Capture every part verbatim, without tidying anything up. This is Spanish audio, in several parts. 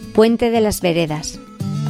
Puente de las Veredas.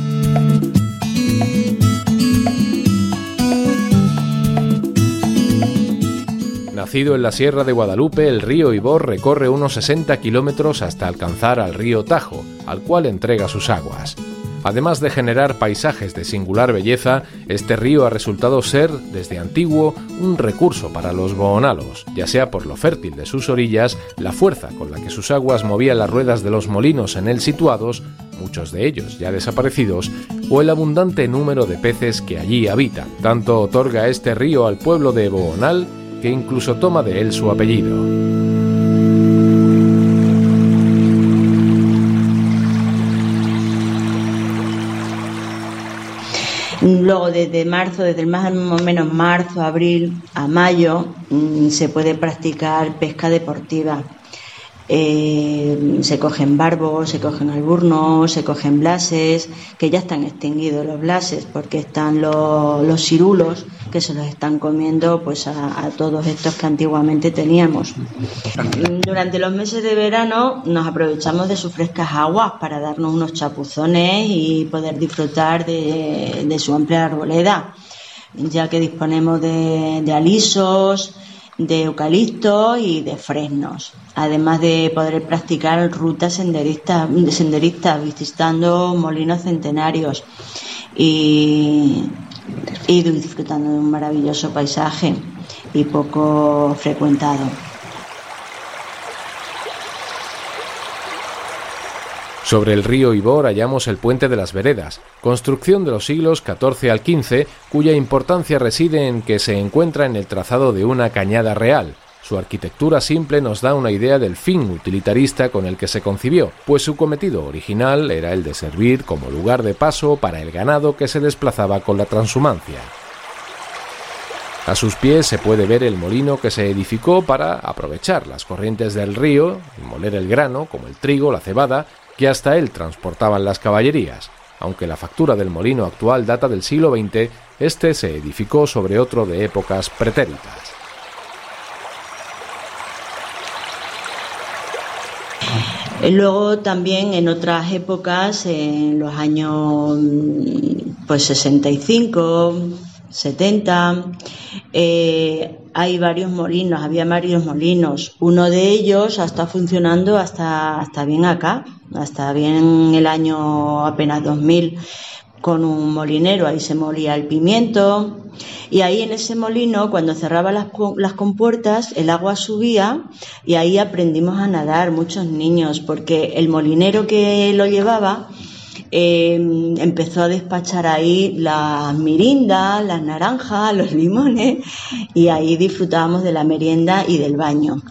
Nacido en la Sierra de Guadalupe, el río Ibor recorre unos sesenta kilómetros hasta alcanzar al río Tajo, al cual entrega sus aguas. Además de generar paisajes de singular belleza, este río ha resultado ser, desde antiguo, un recurso para los boonalos, ya sea por lo fértil de sus orillas, la fuerza con la que sus aguas movían las ruedas de los molinos en él situados, muchos de ellos ya desaparecidos, o el abundante número de peces que allí habitan. Tanto otorga este río al pueblo de Boonal, que incluso toma de él su apellido. Luego desde marzo, desde el más o menos marzo, abril a mayo, se puede practicar pesca deportiva. Eh, se cogen barbos, se cogen alburnos, se cogen blases, que ya están extinguidos los blases porque están los, los cirulos que se los están comiendo pues a, a todos estos que antiguamente teníamos. Durante los meses de verano nos aprovechamos de sus frescas aguas para darnos unos chapuzones y poder disfrutar de, de su amplia arboleda, ya que disponemos de, de alisos, de eucalipto y de fresnos, además de poder practicar rutas senderistas, senderistas visitando molinos centenarios y, y disfrutando de un maravilloso paisaje y poco frecuentado. Sobre el río Ibor hallamos el Puente de las Veredas, construcción de los siglos catorce al quince, cuya importancia reside en que se encuentra en el trazado de una cañada real. Su arquitectura simple nos da una idea del fin utilitarista con el que se concibió, pues su cometido original era el de servir como lugar de paso para el ganado que se desplazaba con la transhumancia. A sus pies se puede ver el molino que se edificó para aprovechar las corrientes del río y moler el grano, como el trigo, la cebada, que hasta él transportaban las caballerías. Aunque la factura del molino actual data del siglo veinte, este se edificó sobre otro de épocas pretéritas. Luego también en otras épocas, en los años pues sesenta y cinco, setenta, eh, hay varios molinos, había varios molinos. Uno de ellos está funcionando hasta, hasta bien acá, hasta bien el año apenas dos mil, con un molinero. Ahí se molía el pimiento y ahí en ese molino, cuando cerraba las, las compuertas, el agua subía y ahí aprendimos a nadar muchos niños, porque el molinero que lo llevaba Eh, empezó a despachar ahí las mirindas, las naranjas, los limones, y ahí disfrutábamos de la merienda y del baño.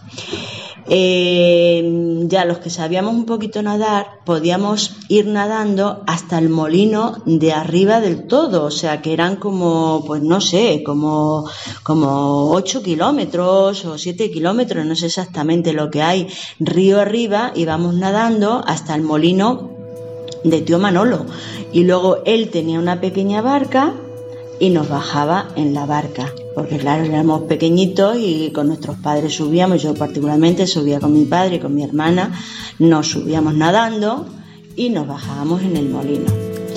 Eh, ya los que sabíamos un poquito nadar podíamos ir nadando hasta el molino de arriba del todo, o sea que eran como, pues no sé, como, como ocho kilómetros o siete kilómetros, no sé exactamente lo que hay, río arriba, íbamos nadando hasta el molino de tío Manolo, y luego él tenía una pequeña barca y nos bajaba en la barca, porque claro, éramos pequeñitos y con nuestros padres subíamos. Yo particularmente subía con mi padre y con mi hermana, nos subíamos nadando y nos bajábamos en el molino.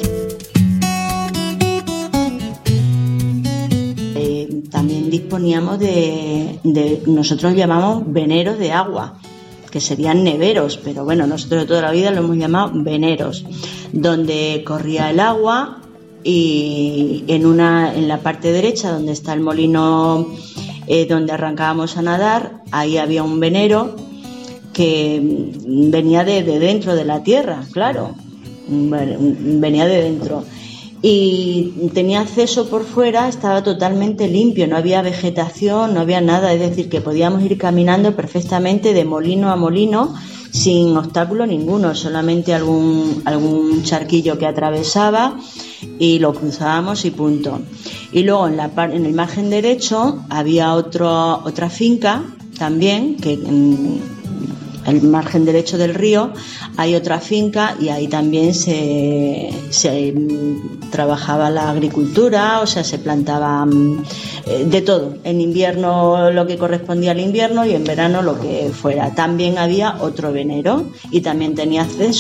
Eh, también disponíamos de, de, nosotros llamamos veneros de agua, que serían neveros, pero bueno, nosotros de toda la vida lo hemos llamado veneros, donde corría el agua y en una en la parte derecha, donde está el molino eh, donde arrancábamos a nadar, ahí había un venero que venía de, de dentro de la tierra, claro, venía de dentro. Y tenía acceso por fuera, estaba totalmente limpio, no había vegetación, no había nada, es decir, que podíamos ir caminando perfectamente de molino a molino sin obstáculo ninguno, solamente algún, algún charquillo que atravesaba y lo cruzábamos y punto. Y luego en, la, en el margen derecho había otro, otra finca también, que en el margen derecho del río hay otra finca y ahí también se, se trabajaba la agricultura, o sea, se plantaba eh, de todo. En invierno lo que correspondía al invierno y en verano lo que fuera. También había otro venero y también tenía acceso